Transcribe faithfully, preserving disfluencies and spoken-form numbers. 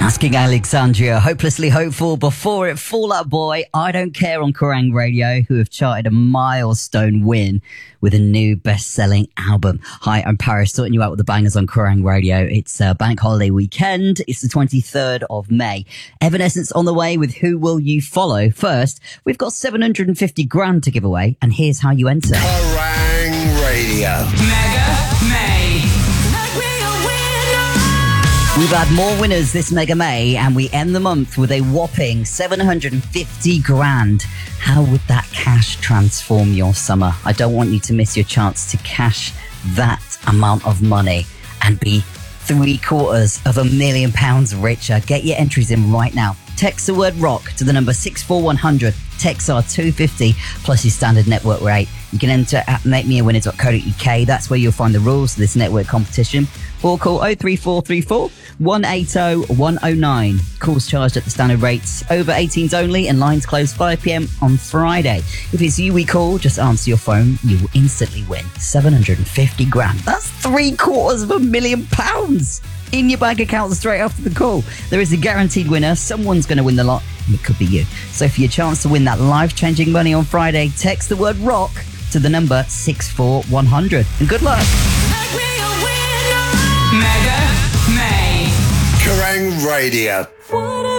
Asking Alexandria, hopelessly hopeful, before it Fall Out Boy, I Don't Care on Kerrang Radio, who have charted a milestone win with a new best-selling album. Hi, I'm Paris, sorting you out with the bangers on Kerrang Radio. It's a bank holiday weekend. It's the twenty-third of May. Evanescence on the way with Who Will You Follow? First, we've got seven hundred fifty grand to give away, and here's how you enter. Kerrang Radio. Mega May. We've had more winners this Mega May, and we end the month with a whopping seven hundred fifty grand. How would that cash transform your summer? I don't want you to miss your chance to cash that amount of money and be three quarters of a million pounds richer. Get your entries in right now. Text the word rock to the number six four one hundred. Text are two fifty plus your standard network rate. You can enter at make me a winner dot co dot uk. That's where you'll find the rules of this network competition. Or call oh three four three four, one eight oh, one oh nine. Calls charged at the standard rates. Over eighteens only, and lines close five p.m. on Friday. If it's you we call, just answer your phone. You will instantly win seven hundred fifty grand. That's three quarters of a million pounds in your bank account straight after the call. There is a guaranteed winner. Someone's going to win the lot, and it could be you. So for your chance to win that life-changing money on Friday, text the word rock to the number six four one hundred. And good luck. Mega May. Kerrang Radio.